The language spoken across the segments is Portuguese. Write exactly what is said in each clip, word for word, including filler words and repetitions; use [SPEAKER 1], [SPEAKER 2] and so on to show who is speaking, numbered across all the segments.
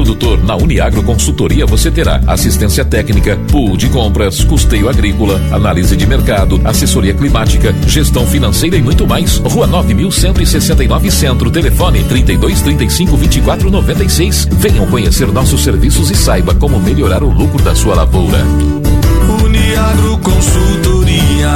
[SPEAKER 1] produtor. Na Uniagro Consultoria você terá assistência técnica, pool de compras, custeio agrícola, análise de mercado, assessoria climática, gestão financeira e muito mais. Rua nove mil cento e sessenta e nove Centro, telefone trinta e dois, trinta e cinco, vinte e quatro, noventa e seis. Venham conhecer nossos serviços e saiba como melhorar o lucro da sua lavoura.
[SPEAKER 2] Uniagro Consultoria.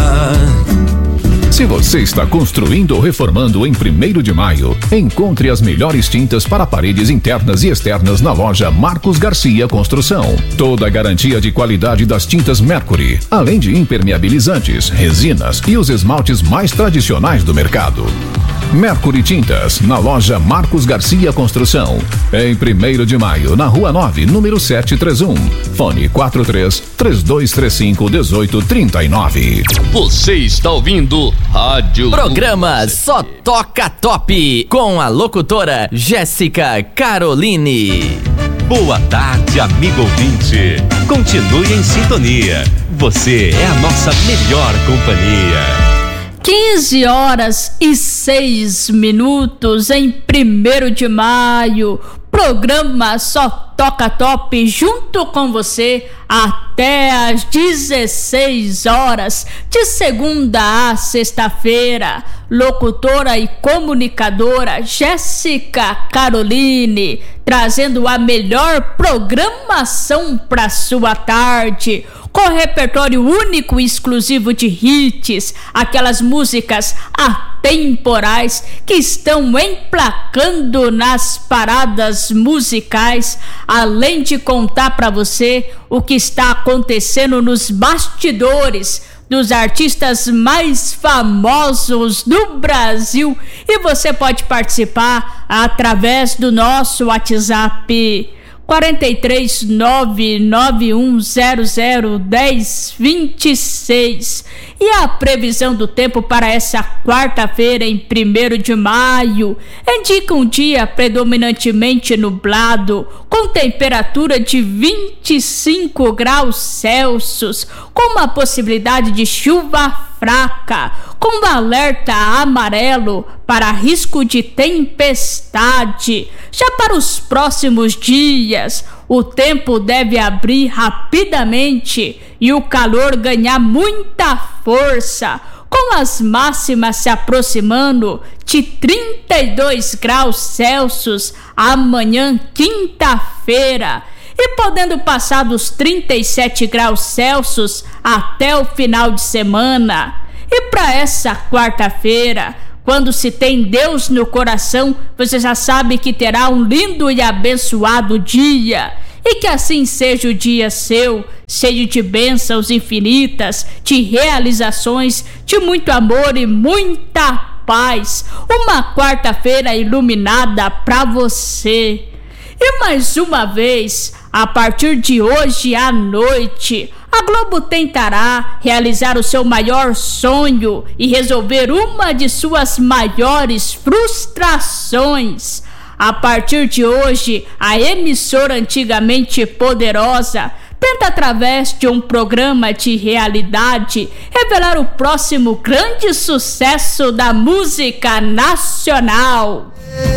[SPEAKER 3] Se você está construindo ou reformando em primeiro de maio, encontre as melhores tintas para paredes internas e externas na loja Marcos Garcia Construção. Toda a garantia de qualidade das tintas Mercury, além de impermeabilizantes, resinas e os esmaltes mais tradicionais do mercado. Mercury Tintas, na loja Marcos Garcia Construção, em primeiro de maio, na Rua nove, número setecentos e trinta e um. Fone quatro três, três dois três cinco, um oito três nove.
[SPEAKER 4] Você está ouvindo Rádio
[SPEAKER 5] Programa Só Toca Top, com a locutora Jéssica Caroline.
[SPEAKER 6] Boa tarde, amigo ouvinte. Continue em sintonia. Você é a nossa melhor companhia.
[SPEAKER 7] quinze horas e seis minutos em primeiro de maio. Programa Só Toca Top junto com você até às dezesseis horas, de segunda a sexta-feira. Locutora e comunicadora Jéssica Caroline, trazendo a melhor programação para sua tarde, com repertório único e exclusivo de hits, aquelas músicas atemporais que estão emplacando nas paradas musicais, além de contar para você o que está acontecendo nos bastidores dos artistas mais famosos do Brasil. E você pode participar através do nosso WhatsApp quatro três nove nove um zero zero um zero dois seis. E a previsão do tempo para essa quarta-feira, em primeiro de maio, indica um dia predominantemente nublado, com temperatura de vinte e cinco graus Celsius, com uma possibilidade de chuva fraca, com um alerta amarelo para risco de tempestade. Já para os próximos dias, o tempo deve abrir rapidamente e o calor ganhar muita força, com as máximas se aproximando de trinta e dois graus Celsius amanhã, quinta-feira, e podendo passar dos trinta e sete graus Celsius até o final de semana. E para essa quarta-feira, quando se tem Deus no coração, você já sabe que terá um lindo e abençoado dia. E que assim seja o dia seu, cheio de bênçãos infinitas, de realizações, de muito amor e muita paz. Uma quarta-feira iluminada para você. E mais uma vez, a partir de hoje à noite, a Globo tentará realizar o seu maior sonho e resolver uma de suas maiores frustrações. A partir de hoje, a emissora antigamente poderosa tenta, através de um programa de realidade, revelar o próximo grande sucesso da música nacional.